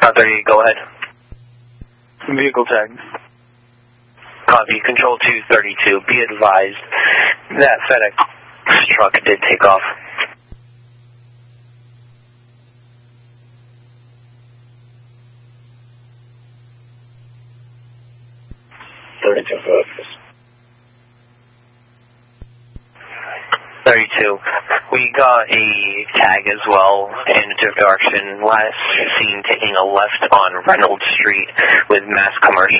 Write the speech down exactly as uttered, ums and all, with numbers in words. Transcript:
Tower thirty-eight, go ahead. Vehicle tag. Copy, Control two thirty-two. Be advised that FedEx truck did take off. thirty-two focus. thirty-two. We got a tag as well in a different direction. Last seen taking a left on Reynolds Street with mass commercial.